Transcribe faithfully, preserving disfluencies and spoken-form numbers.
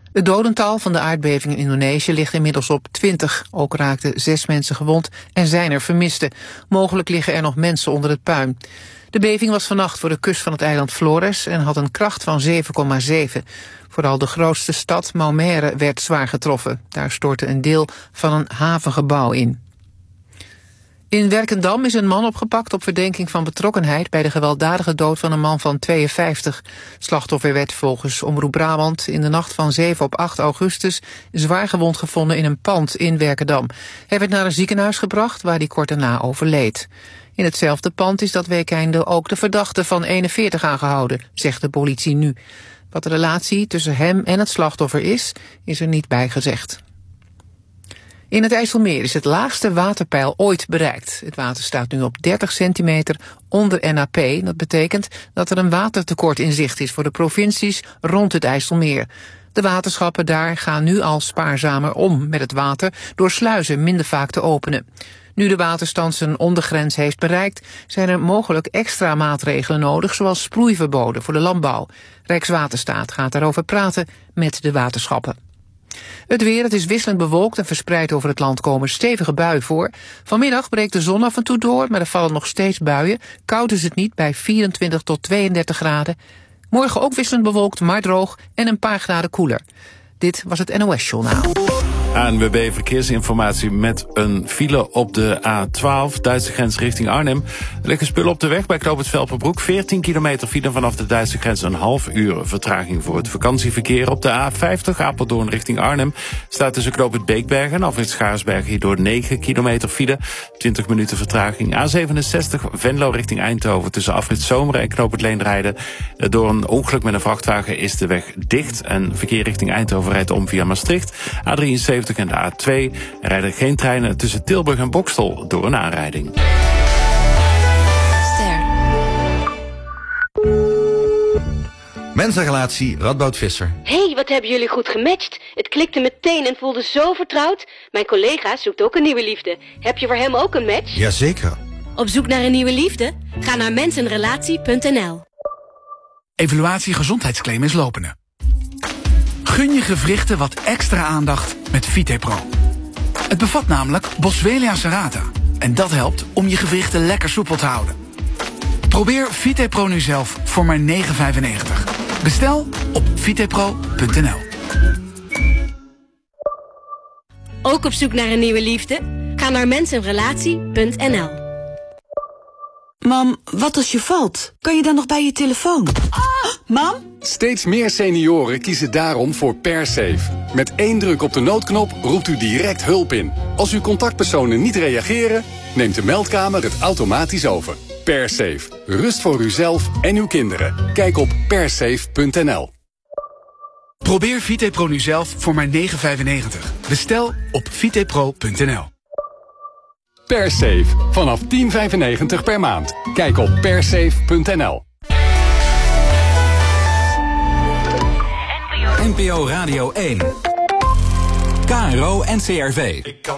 Het dodental van de aardbeving in Indonesië ligt inmiddels op twintig. Ook raakten zes mensen gewond en zijn er vermisten. Mogelijk liggen er nog mensen onder het puin. De beving was vannacht voor de kust van het eiland Flores en had een kracht van zeven komma zeven. Vooral de grootste stad, Maumere, werd zwaar getroffen. Daar stortte een deel van een havengebouw in. In Werkendam is een man opgepakt op verdenking van betrokkenheid bij de gewelddadige dood van een man van tweeënvijftig. Slachtoffer werd volgens Omroep Brabant in de nacht van zeven op acht augustus zwaar gewond gevonden in een pand in Werkendam. Hij werd naar een ziekenhuis gebracht waar hij kort daarna overleed. In hetzelfde pand is dat weekende ook de verdachte van eenenveertig aangehouden, zegt de politie nu. Wat de relatie tussen hem en het slachtoffer is, is er niet bij gezegd. In het IJsselmeer is het laagste waterpeil ooit bereikt. Het water staat nu op dertig centimeter onder N A P. Dat betekent dat er een watertekort in zicht is voor de provincies rond het IJsselmeer. De waterschappen daar gaan nu al spaarzamer om met het water door sluizen minder vaak te openen. Nu de waterstand zijn ondergrens heeft bereikt, zijn er mogelijk extra maatregelen nodig, zoals sproeiverboden voor de landbouw. Rijkswaterstaat gaat daarover praten met de waterschappen. Het weer, het is wisselend bewolkt en verspreid over het land komen stevige buien voor. Vanmiddag breekt de zon af en toe door, maar er vallen nog steeds buien. Koud is het niet bij vierentwintig tot tweeëndertig graden. Morgen ook wisselend bewolkt, maar droog en een paar graden koeler. Dit was het N O S-journaal. A N W B Verkeersinformatie met een file op de A twaalf, Duitse grens richting Arnhem. Er liggen spullen op de weg bij knooppunt Velperbroek. veertien kilometer file vanaf de Duitse grens, een half uur vertraging voor het vakantieverkeer. Op de A vijftig, Apeldoorn richting Arnhem, staat tussen knooppunt Beekbergen en afrit Schaarsberg hierdoor negen kilometer file. twintig minuten vertraging. A zevenenzestig, Venlo richting Eindhoven, tussen afrit Zomeren en knooppunt Leenrijden. Door een ongeluk met een vrachtwagen is de weg dicht en verkeer richting Eindhoven rijdt om via Maastricht. A drieënzeventig en de A twee rijden geen treinen tussen Tilburg en Bokstel door een aanrijding. Ster. Mensenrelatie Radboud Visser. Hey, wat hebben jullie goed gematcht. Het klikte meteen en voelde zo vertrouwd. Mijn collega zoekt ook een nieuwe liefde. Heb je voor hem ook een match? Jazeker. Op zoek naar een nieuwe liefde? Ga naar mensenrelatie punt n l. Evaluatie gezondheidsclaim is lopende. Gun je gewrichten wat extra aandacht met VitePro. Het bevat namelijk Boswellia serrata. En dat helpt om je gewrichten lekker soepel te houden. Probeer VitePro nu zelf voor maar negen vijfennegentig. Bestel op vitepro punt n l. Ook op zoek naar een nieuwe liefde? Ga naar mensenrelatie punt n l. Mam, wat als je valt? Kan je dan nog bij je telefoon? Oh, mam? Steeds meer senioren kiezen daarom voor PerSafe. Met één druk op de noodknop roept u direct hulp in. Als uw contactpersonen niet reageren, neemt de meldkamer het automatisch over. PerSafe. Rust voor uzelf en uw kinderen. Kijk op persafe punt n l. Probeer VitePro nu zelf voor maar negen vijfennegentig. Bestel op vitepro punt n l. PerSafe. Vanaf tien vijfennegentig per maand. Kijk op persafe punt n l. N P O Radio één. K R O N C R V. Ik kan